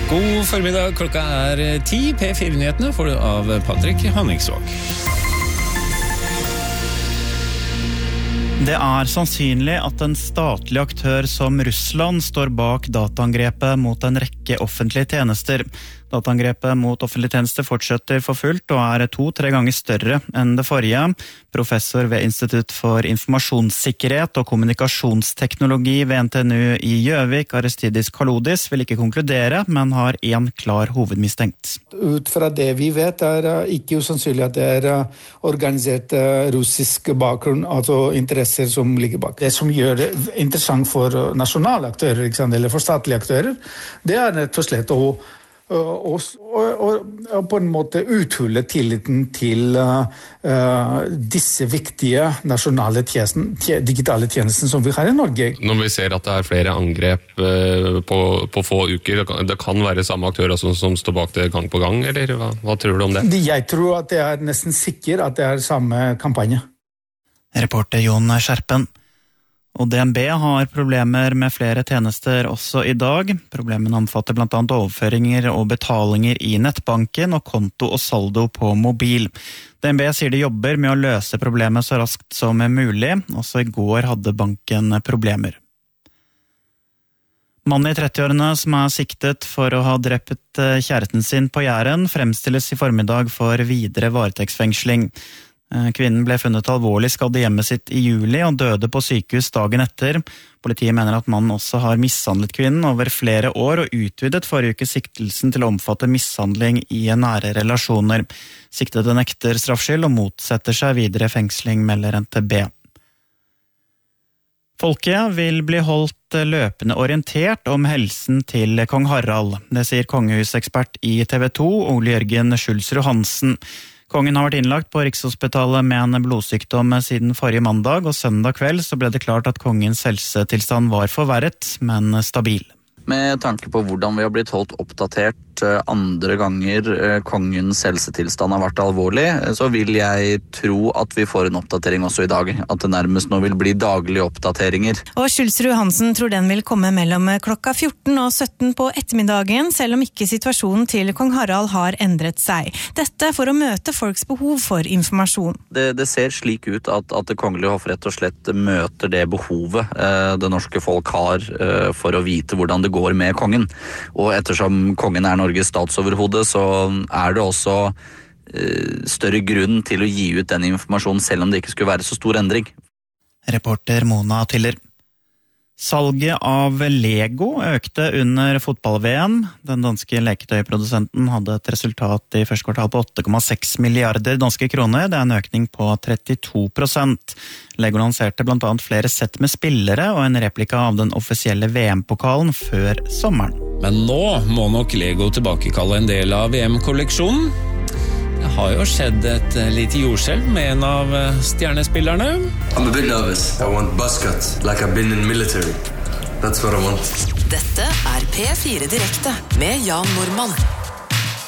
God formiddag, klokka 10. P4-nyhetene får du av Patrick Hanningsvåg. Det sannsynlig at en statlig aktør som Russland står bak dataangrepet mot en rekke offentlige tjenester. Dataangrepet mot offentlige tjenester fortsetter for fullt og 2-3 ganger større enn det forrige. Professor ved Institutt for informasjonssikkerhet og kommunikasjonsteknologi ved NTNU i Gjøvik, Aristidis Kalodis, vil ikke konkludere, men har en klar hovedmistenkt. Ut fra det vi vet ikke usannsynlig at det organisert russisk bakgrunn, altså interesser som ligger bak. Det som gjør det interessant for nasjonale aktører, eller for statlige aktører, det rett og slett og på en måte uthulle tilliten til disse viktige nasjonale digitale tjenestene som vi har i Norge. Når vi ser at det flere angrep på få uker, det kan være samme aktør som står bak det gang på gang, eller hva tror du om det? Jeg tror at det nesten sikker at det samme kampanje. Reporter Jon Skjerpen. Og DNB har problemer med flere tjenester også i dag. Problemene omfatter blant annet overføringer og betalinger i nettbanken og konto og saldo på mobil. DNB sier de jobber med å løse problemet så raskt som mulig. Også i går hadde banken problemer. Mannen i 30-årene som siktet for å ha drept kjæresten sin på Jæren, fremstilles i formiddag for videre varetektsfengsling. Kvinnen ble funnet alvorlig skadd i hjemmet sitt i juli og døde på sykehus dagen etter. Politiet mener at mannen også har mishandlet kvinnen over flere år og utvidet forrige uke siktelsen til å omfatte mishandling i nære relasjoner. Siktede nekter straffskyld og motsetter seg videre fengsling, melder NTB. Folket vil bli holdt løpende orientert om helsen til kong Harald. Det sier kongehusekspert i TV 2, Ole Jørgen Schulzrud Hansen. Kongen har vært innlagt på Rikshospitalet med en blodsykdom siden forrige mandag, og søndag kveld så ble det klart at kongens helsetilstand var forverret, men stabil. Med tanke på hvordan vi har blitt holdt oppdatert andre ganger kongens helsetilstand har vært alvorlig, så vil jeg tro at vi får en oppdatering også i dag. At det nærmest nå vil bli daglige oppdateringer. Og Schulzrud Hansen tror den vil komme mellom klokka 14 og 17 på ettermiddagen, selv om ikke situasjonen til kong Harald har endret seg. Dette for å møte folks behov for informasjon. Det ser slik ut at det kongelige hoff rett og slett møter det behovet det norske folk har for å vite hvordan det går med kongen. Og ettersom kongen Norges statsoverhode, så det også større grunn til å gi ut den informasjonen, selv om det ikke skulle være så stor endring. Reporter Mona Tiller. Salget av Lego økte under fotball-VM. Den danske leketøyprodusenten hadde et resultat i første kvartal på 8,6 milliarder danske kroner. Det en økning på 32%. Lego lanserte blant annet flere sett med spillere og en replika av den offisielle VM-pokalen før sommeren. Men nå må nok Lego tilbakekalle en del av VM-kolleksjonen. Det har jo skjedd et lite jordskjelv med en av stjernespillerne. I'm a bit nervous. I want buzz cut, like I've been in military. That's what I want. Dette P4 Direkte med Jan Normann.